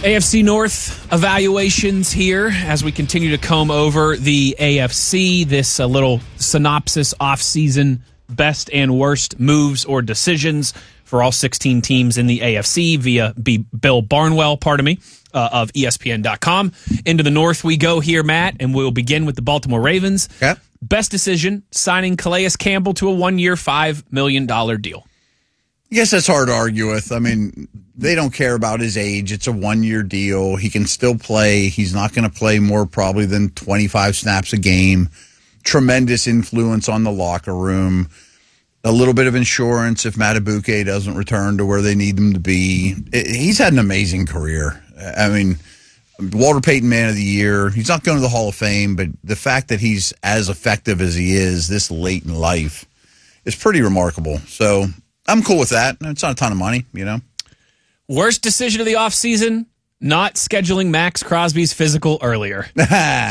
AFC North evaluations here as we continue to comb over the AFC. This little synopsis offseason best and worst moves or decisions for all 16 teams in the AFC via Bill Barnwell, of ESPN.com. Into the North we go here, Matt, and we'll begin with the Baltimore Ravens. Okay. Best decision, signing Calais Campbell to a 1-year, $5 million deal. I guess that's hard to argue with. I mean, they don't care about his age. It's a 1-year deal. He can still play. He's not going to play more probably than 25 snaps a game. Tremendous influence on the locker room. A little bit of insurance if Madubuike doesn't return to where they need him to be. He's had an amazing career. I mean, Walter Payton Man of the Year. He's not going to the Hall of Fame, but the fact that he's as effective as he is this late in life is pretty remarkable. So I'm cool with that. It's not a ton of money, you know. Worst decision of the offseason, not scheduling Max Crosby's physical earlier. I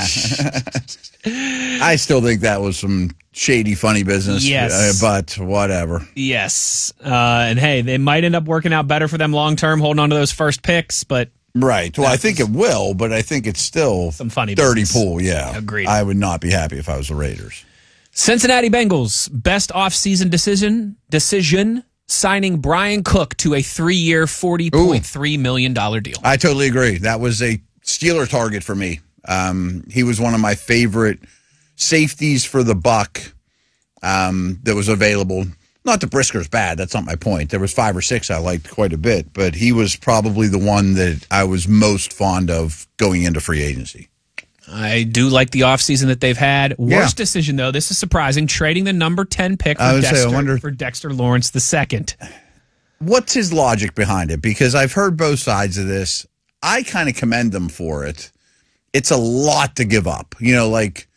still think that was some shady, funny business. Yes. But whatever. Yes. And hey, they might end up working out better for them long term, holding on to those first picks, but. Right. Well, I think it will, but I think it's still some funny dirty business. pool, yeah. Agreed. I would not be happy if I was the Raiders. Cincinnati Bengals, best offseason decision, signing Brian Cook to a 3-year, $40.3 million deal. I totally agree. That was a Steeler target for me. He was one of my favorite safeties for the buck that was available. Not that Brisker's bad. That's not my point. There was 5 or 6 I liked quite a bit, but he was probably the one that I was most fond of going into free agency. I do like the offseason that they've had. Worst decision, though, this is surprising, trading the number 10 pick for Dexter Lawrence II. What's his logic behind it? Because I've heard both sides of this. I kind of commend them for it. It's a lot to give up. You know, like